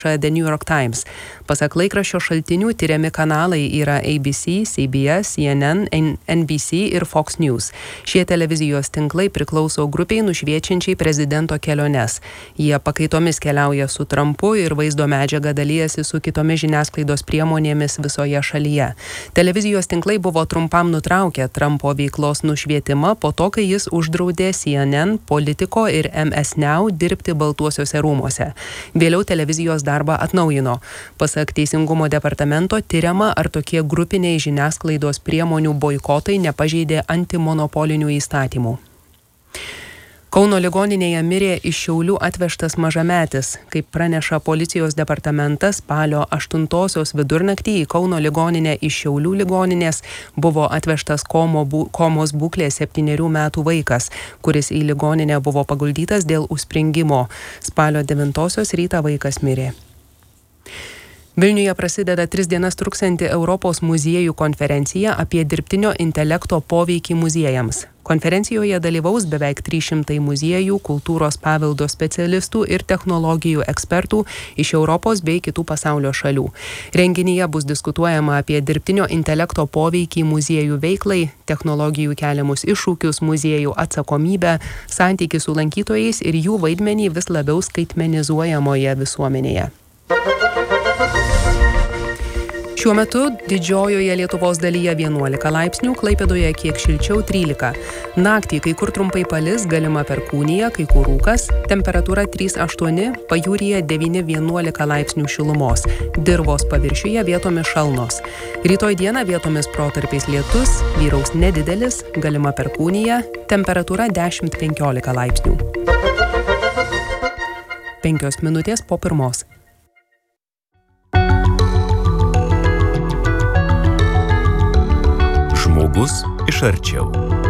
The New York Times. Pasak laikraščio šaltinių, tyriami kanalai yra ABC, CBS, CNN, NBC ir Fox News. Šie televizijos tinklai priklauso grupiai nušviečiančiai prezidento keliones. Jie pakaitomis keliauja su Trumpu ir vaizdo medžiaga dalijasi su kitomis žiniasklaidos priemonėmis visoje šalyje. Televizijos tinklai buvo trumpam nutraukę Trumpo veiklos nušvietimą po to, kai jis uždraudė CNN, Politico ir MS Now dirbti Baltuosiuose rūmuose. Vėliau televizijos darbą atnaujino. Pasak Teisingumo departamento tyriama, ar tokie grupiniai žiniasklaidos priemonių boikotai nepažeidė antimonopolinių įstatymų. Kauno ligoninėje mirė iš Šiaulių atvežtas mažametis. Kaip praneša policijos departamentas, spalio 8-osios vidurnaktį į Kauno ligoninę iš Šiaulių ligoninės buvo atvežtas komos būklės 7 metų vaikas, kuris į ligoninę buvo paguldytas dėl užspringimo. Spalio 9-osios rytą vaikas mirė. Vilniuje prasideda 3 dienas truksianti Europos muziejų konferencija apie dirbtinio intelekto poveikį muziejams. Konferencijoje dalyvaus beveik 300 muziejų, kultūros paveldo specialistų ir technologijų ekspertų iš Europos bei kitų pasaulio šalių. Renginyje bus diskutuojama apie dirbtinio intelekto poveikį muziejų veiklai, technologijų keliamus iššūkius, muziejų atsakomybę, santykį su lankytojais ir jų vaidmenį vis labiau skaitmenizuojamoje visuomenėje. Šiuo metu didžiojoje Lietuvos dalyje 11 laipsnių, Klaipėdoje kiek šilčiau 13. Naktį kai kur trumpai palis, galima perkūnija, kai kur rūkas, temperatūra 3-8, pajūryje 9-11 laipsnių šilumos, dirvos paviršiuje vietomis šalnos. Rytoj dieną vietomis protarpiais lietus, vyraus nedidelis, galima perkūnija, temperatūra 10-15 laipsnių. 5 minutės po 1. Žmogus iš arčiau.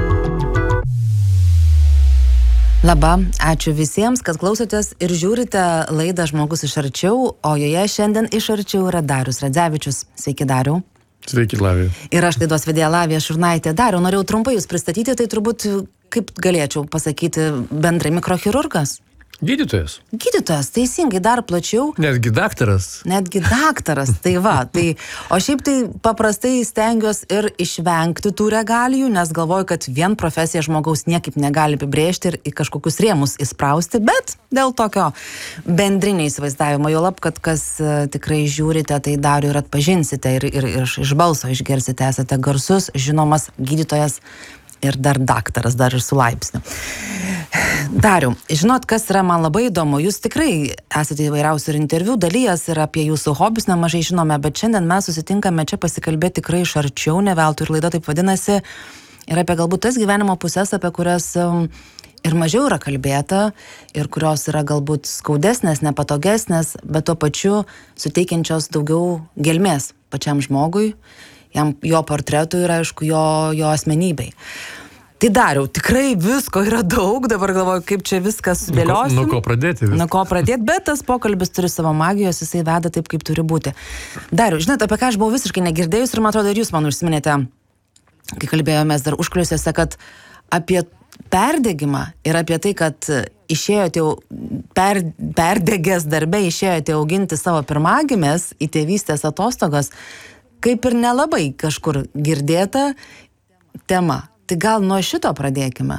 Labą, ačiū visiems, kad klausotės ir žiūrite laidą Žmogus iš arčiau, o joje šiandien iš arčiau yra Darius Radzevičius. Sveiki, Dariau. Sveiki, Lavija. Ir aš laidos vedėja Lavija Šurnaitė. Dariau, norėjau trumpai jūs pristatyti, tai turbūt, kaip galėčiau pasakyti, bendrai mikrochirurgas. Gydytojas. Gydytojas, teisingai, dar plačiau. Netgi daktaras. Tai va. O šiaip tai paprastai stengiuosi ir išvengti tų regalijų, nes galvoju, kad vien profesija žmogaus niekaip negali apibrėžti ir į kažkokius rėmus įsprausti, bet dėl tokio bendrinio įsivaizdavimo, juolab, kad kas tikrai žiūrite, tai Darių ir atpažinsite ir iš balso išgirsite, esate garsus, žinomas gydytojas ir dar daktaras, dar ir su laipsniu. Dariau, žinot, kas yra man labai įdomu, jūs tikrai esate įvairiausių interviu, dalyjas ir apie jūsų hobius nemažai žinome, bet šiandien mes susitinkame čia pasikalbėti tikrai iš arčiau, ne veltui ir laida taip vadinasi, ir apie galbūt tas gyvenimo pusės, apie kurias ir mažiau yra kalbėta, ir kurios yra galbūt skaudesnės, nepatogesnės, bet tuo pačiu suteikiančios daugiau gelmės pačiam žmogui, jo portretui ir aišku jo asmenybei. Tai Dariau, tikrai visko yra daug, dabar galvoju, kaip čia viskas sudėliosim. Nuo ko pradėti? Nuo ko pradėti, bet tas pokalbis turi savo magijos, jisai veda taip, kaip turi būti. Dariau, žinot, apie ką aš buvau visiškai negirdėjus ir man atrodo, ir jūs man užsiminėte, kai kalbėjomės dar užkliusiuose, kad apie perdegimą ir apie tai, kad išėjote jau perdegęs darbe, išėjote auginti savo pirmagimės į tėvystės atostogas, kaip ir nelabai kažkur girdėta tema. Tai gal nuo šito pradėkime.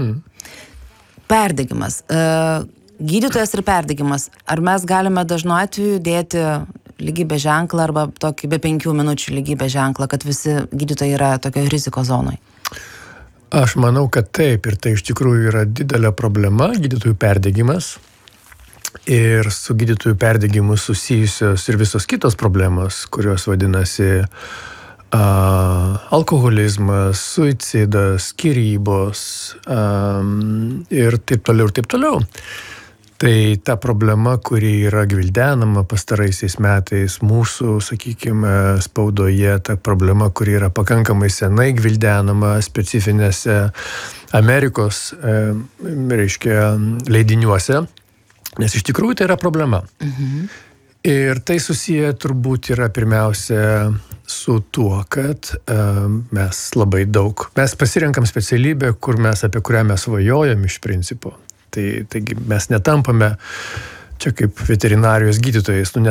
Perdegimas. Gydytojas ir perdegimas. Ar mes galime dažnu atveju dėti lygybės ženklą arba tokį be 5 minučių lygybės ženklą, kad visi gydytojai yra tokio riziko zonoj? Aš manau, kad taip. Ir tai iš tikrųjų yra didelė problema, gydytojų perdegimas. Ir su gydytojų perdegimu susijusios ir visos kitos problemos, kurios vadinasi alkoholizmas, suicidas, skyrybos ir taip toliau. Tai ta problema, kuri yra gvildenama pastaraisiais metais mūsų, sakykime, spaudoje, ta problema, kuri yra pakankamai senai gvildenama specifinėse Amerikos, leidiniuose, nes iš tikrųjų tai yra problema. Ir tai susiję turbūt yra pirmiausia su tuo, kad mes pasirenkam specialybę, apie kurią mes svajojam iš principo. Taigi mes netampame čia kaip veterinarijos gydytojais,